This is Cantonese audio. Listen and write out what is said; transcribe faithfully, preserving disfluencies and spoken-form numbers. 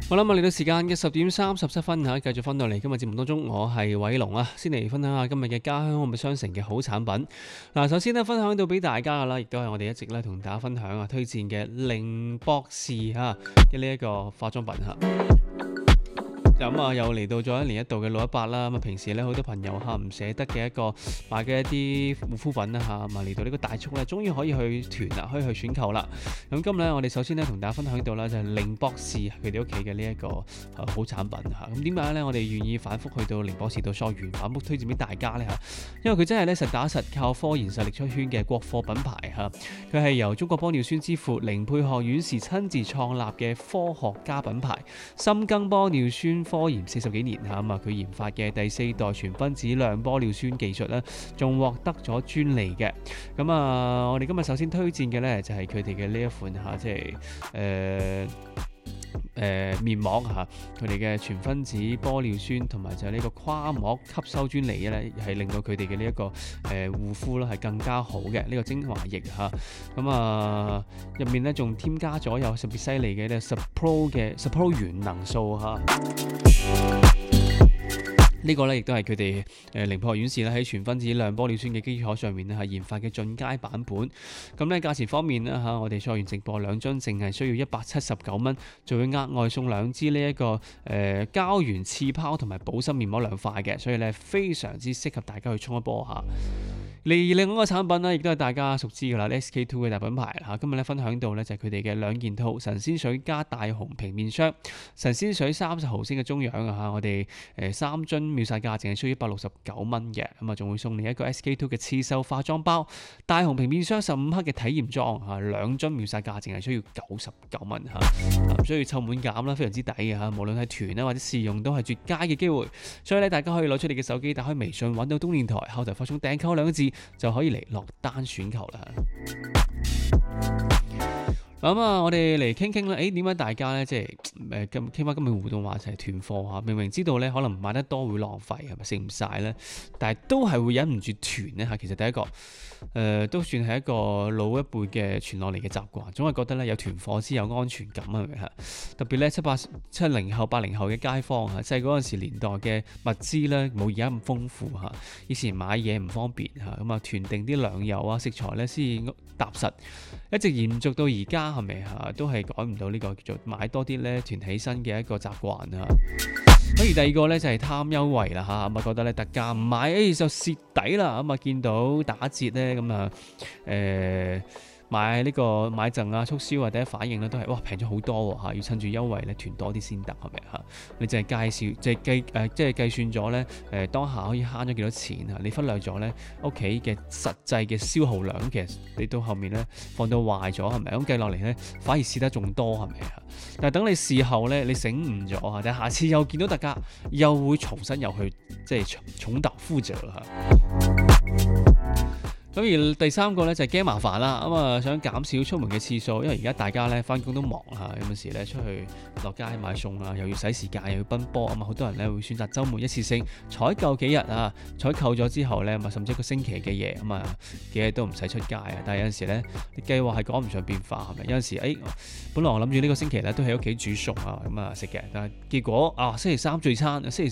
好啦，咁嚟到時間嘅十點三十七分嚇，繼續翻到嚟今日節目當中，我係偉龍啊，先嚟分享下今日嘅家鄉好物商城嘅好產品。嗱，首先呢，分享到俾大家噶啦，亦都係我哋一直咧同大家分享啊推薦嘅凌博士嚇嘅呢一個化妝品嚇。咁啊，又嚟到咗一年一度嘅六一八啦。咁啊，平時咧好多朋友嚇唔捨得嘅一個買嘅一啲護膚品啦嚇，咁啊嚟到呢個大促咧，終於可以去團啦，可以去選購啦。咁今日咧，我哋首先咧同大家分享到啦，就係凌博士佢哋屋企嘅呢一個誒好產品嚇。咁點解咧？我哋願意反覆去到凌博士度溯源，反覆推薦俾大家咧嚇？因為佢真係咧實打實靠科研實力出圈嘅國貨品牌嚇。佢係由中國玻尿酸之父凌佩學院士親自創立嘅科學家品牌，深耕玻尿酸科研四十幾年嚇，咁啊佢研發嘅第四代全分子量玻尿酸技術咧，仲獲得咗專利嘅。咁啊，我哋今日首先推薦嘅咧就係佢哋嘅呢一款嚇，即係誒誒面膜嚇，佢哋嘅全分子玻尿酸同埋就係呢個跨膜吸收專利咧，係令到佢哋嘅呢一個誒、呃、護膚啦係更加好嘅呢、這個精華液嚇。咁啊入面咧仲添加咗有特別犀利嘅咧 Supro 嘅 Supro 元能素嚇。呢個咧亦都係佢哋誒凌佩學院士咧喺全分子量玻尿酸嘅基礎上面咧係研發嘅進階版本。咁咧價錢方面咧嚇，我哋溯源直播兩樽淨係需要一百七十九蚊，仲會額外送兩支呢一個誒、呃、膠原刺泡同埋保濕面膜兩塊嘅，所以咧非常之適合大家去衝一波嚇。而另外一個產品呢，亦都係大家熟知㗎啦 ，S K two 嘅大品牌嚇。今日咧分享到呢，就係佢哋嘅兩件套神仙水加大紅平面霜。神仙水三十毫升嘅中樣啊嚇，我哋誒三樽秒殺價淨係需要一百六十九蚊嘅，咁啊仲會送你一個 S K two 嘅刺繡化妝包，大紅平面霜十五克嘅體驗裝嚇，兩樽秒殺價淨係需要九十九蚊嚇，唔需要湊滿減啦，非常之抵嘅嚇。無論係團啦或者試用都係絕佳嘅機會，所以咧大家可以攞出你嘅手機，打開微信揾到東電台，後台發送訂購兩個字，就可以嚟落單選購啦。咁啊，我哋嚟傾傾啦。誒點解大家咧即係誒今傾翻今日互動話題團貨嚇？明明知道咧可能買得多會浪費係咪食唔晒咧？但係都係會忍唔住團咧嚇。其實第一個誒、呃、都算係一個老一輩嘅傳落嚟嘅習慣，總係覺得咧有團貨先有安全感係咪嚇？特別咧七八七零後八零後嘅街坊嚇，細嗰陣時年代嘅物資咧冇而家咁豐富嚇，以前買嘢唔方便嚇，咁啊團定啲糧油啊食材咧先踏實，一直延續到而家。係咪嚇都係改唔到呢個叫做買多啲咧團起身嘅一個習慣啊？咁而第二個咧就係貪優惠啦嚇，咁啊覺得咧特價唔買，誒就蝕底啦。咁啊見到打折咧，咁啊誒買呢個買贈啊促銷或者反應咧都係哇平咗好多喎嚇，要趁住優惠咧團多啲先得係咪嚇？你淨係介紹即係計誒即係計算咗咧誒當下可以慳咗幾多錢啊？你忽略咗咧屋企嘅實際嘅消耗量，其實你到後面咧放到壞咗係咪？咁計落嚟咧反而蝕得仲多係咪啊？但係等你事後咧你醒悟咗啊，但係下次又見到特價又會重新又去即係重蹈覆轍嚇。咁而第三個咧就係驚麻煩啦，咁啊想減少出門嘅次數，因為而家大家咧翻工都忙嚇，有陣時咧出去落街買餸啊，又要使時間，又要奔波，咁啊好多人咧會選擇週末一次性採購幾日啊，採購咗之後咧，咁啊甚至一個星期嘅嘢，咁啊幾日都唔使出街啊。但係有陣時咧，你計劃係趕唔上變化，係咪？有陣時誒、哎，本來我諗住呢個星期咧都喺屋企煮餸啊，咁啊食嘅，但係結果啊星期三聚餐，星期